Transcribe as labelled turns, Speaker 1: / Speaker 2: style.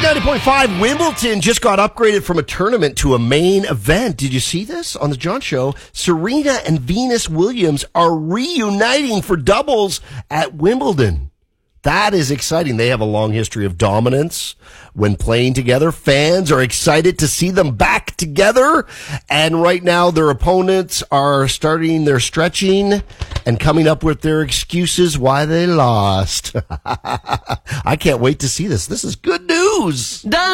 Speaker 1: 90.5, Wimbledon just got upgraded from a tournament to a main event. Did you see this on the John Show? Serena and Venus Williams are reuniting for doubles at Wimbledon. That is exciting. They have a long history of dominance when playing together. Fans are excited to see them back together. And right now their opponents are starting their stretching and coming up with their excuses why they lost. I can't wait to see this. This is good news.